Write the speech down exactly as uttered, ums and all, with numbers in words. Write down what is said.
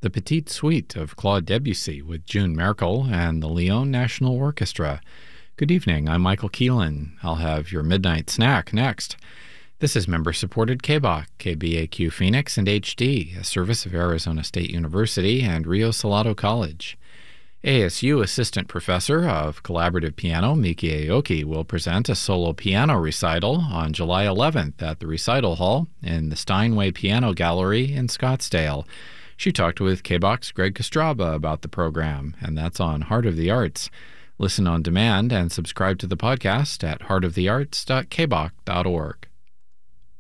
the Petite Suite of Claude Debussy with June Merkel and the Lyon National Orchestra. Good evening, I'm Michael Keelan. I'll have your midnight snack next. This is member-supported K B O C, K B A Q Phoenix, and H D, a service of Arizona State University and Rio Salado College. A S U Assistant Professor of Collaborative Piano Miki Aoki will present a solo piano recital on July eleventh at the Recital Hall in the Steinway Piano Gallery in Scottsdale. She talked with K B O C's Greg Kostraba about the program, and that's on Heart of the Arts. Listen on demand and subscribe to the podcast at heart of the arts dot k b o c dot org.